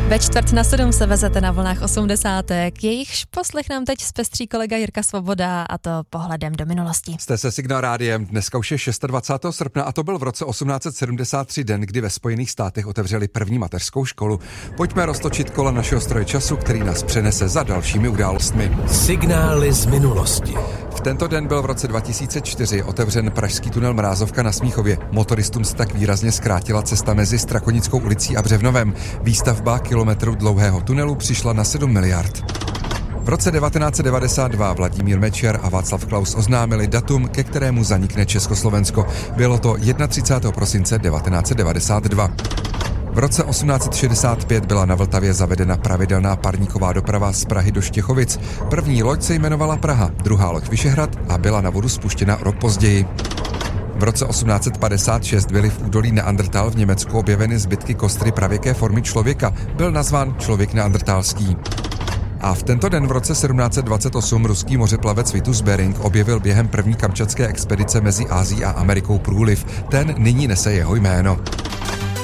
Ve 6:45 se vezete na vlnách 80. Jejichž poslech nám teď zpestří kolega Jirka Svoboda, a to pohledem do minulosti. Jste se Signál rádiem, dneska už je 26. srpna a to byl v roce 1873 den, kdy ve Spojených státech otevřeli první mateřskou školu. Pojďme roztočit kola našeho stroje času, který nás přenese za dalšími událostmi. Signály z minulosti. V tento den byl v roce 2004 otevřen pražský tunel Mrázovka na Smíchově. Motoristům se tak výrazně zkrátila cesta mezi Strakonickou ulicí a Břevnovem. Výstavba kilometru dlouhého tunelu přišla na 7 miliard. V roce 1992 Vladimír Mečiar a Václav Klaus oznámili datum, ke kterému zanikne Československo. Bylo to 31. prosince 1992. V roce 1865 byla na Vltavě zavedena pravidelná parníková doprava z Prahy do Štěchovic. První loď se jmenovala Praha, druhá loď Vyšehrad a byla na vodu spuštěna rok později. V roce 1856 byly v údolí Neandertal v Německu objeveny zbytky kostry pravěké formy člověka. Byl nazván člověk neandertalský. A v tento den v roce 1728 ruský mořeplavec Vitus Bering objevil během první kamčatské expedice mezi Ázií a Amerikou průliv. Ten nyní nese jeho jméno.